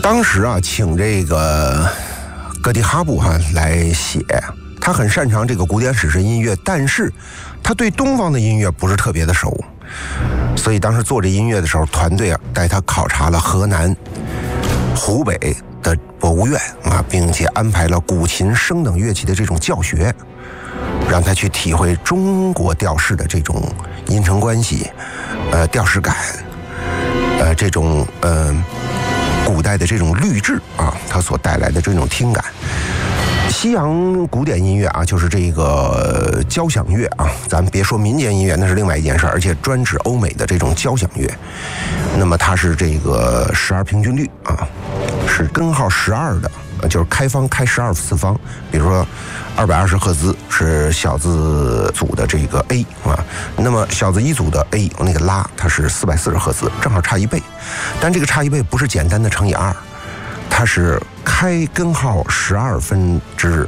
当时啊，请这个戈迪哈布来写，他很擅长这个古典史诗音乐，但是他对东方的音乐不是特别的熟，所以当时做这音乐的时候，团队带他考察了河南、湖北的博物院并且安排了古琴、笙等乐器的这种教学，让他去体会中国调式的这种音程关系、调式感，这种古代的这种律制它所带来的这种听感。西洋古典音乐就是这个交响乐咱们别说民间音乐，那是另外一件事，而且专指欧美的这种交响乐。那么它是这个12平均律是根号12的，就是开方开12次方。比如说220赫兹是小字组的这个 A 那么小字一组的 A 那个拉它是440赫兹，正好差1倍。但这个差1倍不是简单的乘以2，它是开根号12分之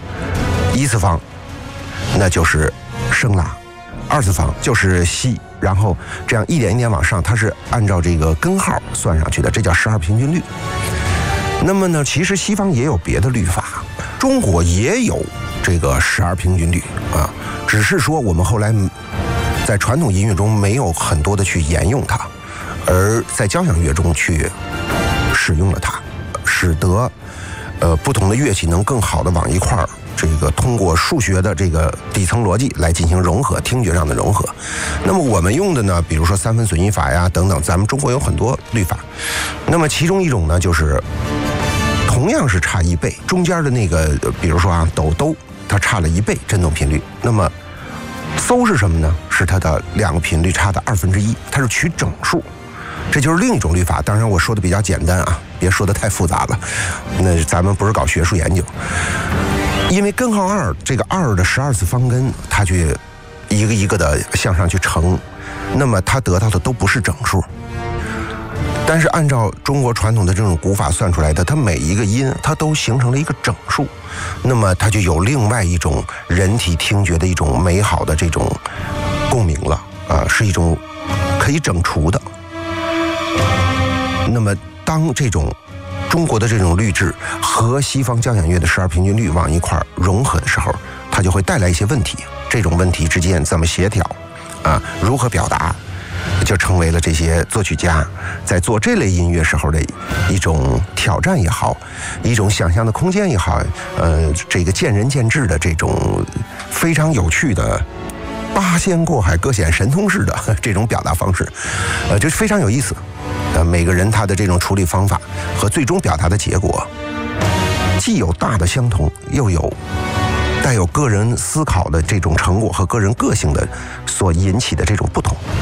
1次方，那就是升拉，2次方就是西，然后这样一点一点往上，它是按照这个根号算上去的，这叫12平均律。那么呢，其实西方也有别的律法，中国也有这个12平均律只是说我们后来在传统音乐中没有很多的去沿用它，而在交响乐中去使用了它，使得不同的乐器能更好的往一块儿，这个通过数学的这个底层逻辑来进行融合，听觉上的融合。那么我们用的呢，比如说3分损音法呀等等，咱们中国有很多律法。那么其中一种呢，就是同样是差1倍，中间的那个比如说抖哆它差了1倍振动频率，那么嗦是什么呢？是它的2个频率差的1/2，它是取整数。这就是另一种律法，当然我说的比较简单别说的太复杂了，那咱们不是搞学术研究。因为根号2这个2的12次方根，它去一个一个的向上去乘，那么它得到的都不是整数。但是按照中国传统的这种古法算出来的，它每一个音它都形成了一个整数，那么它就有另外一种人体听觉的一种美好的这种共鸣了是一种可以整除的。那么当这种中国的这种律制和西方交响乐的12平均律往一块融合的时候，它就会带来一些问题，这种问题之间怎么协调如何表达，就成为了这些作曲家在做这类音乐时候的一种挑战也好，一种想象的空间也好，这个见仁见智的这种非常有趣的八仙过海各显神通式的这种表达方式，就是非常有意思。每个人他的这种处理方法和最终表达的结果，既有大的相同，又有带有个人思考的这种成果和个人个性的所引起的这种不同。